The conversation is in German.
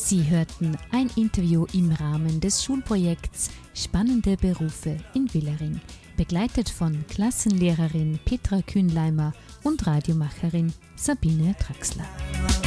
Sie hörten ein Interview im Rahmen des Schulprojekts Spannende Berufe in Willering, begleitet von Klassenlehrerin Petra Kühnleimer und Radiomacherin Sabine Traxler.